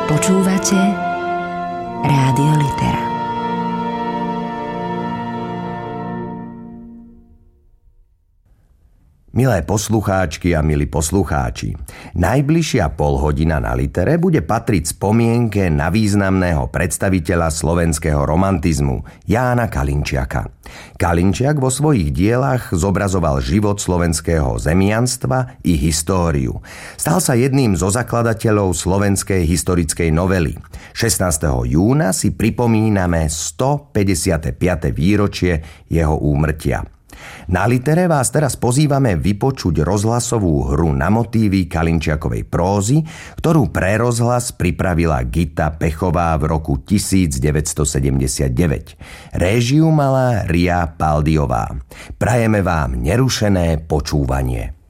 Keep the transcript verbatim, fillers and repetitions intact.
Počúvate Rádio Litera. Milé poslucháčky a milí poslucháči, najbližšia polhodina na Litere bude patriť spomienke na významného predstaviteľa slovenského romantizmu, Jána Kalinčiaka. Kalinčiak vo svojich dielach zobrazoval život slovenského zemianstva i históriu. Stal sa jedným zo zakladateľov slovenskej historickej novely. šestnásteho júna si pripomíname stopäťdesiate piate výročie jeho úmrtia. Na Litere vás teraz pozývame vypočuť rozhlasovú hru na motívy Kalinčiakovej prózy, ktorú pre rozhlas pripravila Gita Pechová v roku devätnásťsedemdesiatdeväť. Réžiu mala Ria Paldiová. Prajeme vám nerušené počúvanie.